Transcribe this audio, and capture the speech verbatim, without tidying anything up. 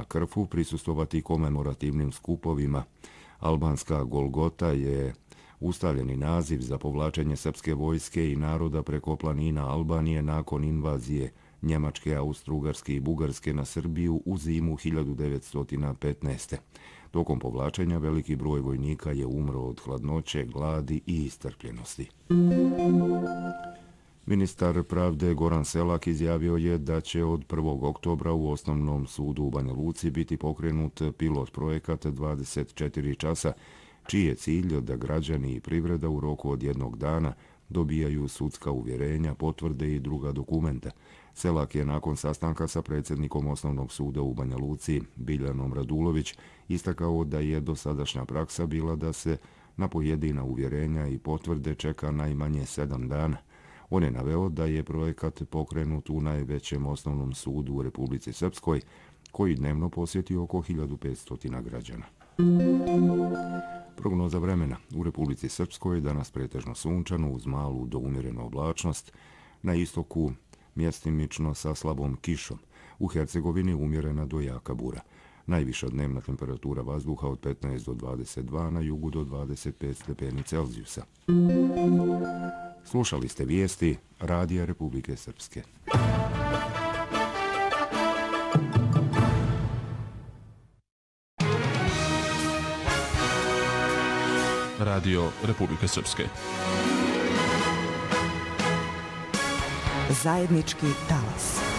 Krfu prisustovati komemorativnim skupovima. Albanska Golgota je ustaljeni naziv za povlačenje srpske vojske i naroda preko planina Albanije nakon invazije Njemačke, Austro-Ugarske i Bugarske na Srbiju u zimu hiljadu devetsto petnaeste. Tokom povlačenja veliki broj vojnika je umro od hladnoće, gladi i istrpljenosti. Ministar pravde Goran Selak izjavio je da će od prvog oktobra u Osnovnom sudu u Banja Luci biti pokrenut pilot projekat dvadeset četiri časa, čiji je cilj da građani i privreda u roku od jednog dana dobijaju sudska uvjerenja, potvrde i druga dokumenta. Selak je nakon sastanka sa predsjednikom Osnovnog suda u Banja Luci, Biljanom Radulović, istakao da je dosadašnja praksa bila da se na pojedina uvjerenja i potvrde čeka najmanje sedam dana. On je naveo da je projekat pokrenut u najvećem osnovnom sudu u Republici Srpskoj, koji dnevno posjeti oko hiljadu petsto građana. Prognoza vremena. U Republici Srpskoj je danas pretežno sunčano uz malu do umjerenu oblačnost, na istoku mjestimično sa slabom kišom, u Hercegovini umjerena do jaka bura. Najviša dnevna temperatura vazduha od petnaest do dvadeset dva, na jugu do dvadeset pet stepeni Celzijusa. Slušali ste vijesti Radija Republike Srpske. Radio Republike Srpske. Zajednički talas.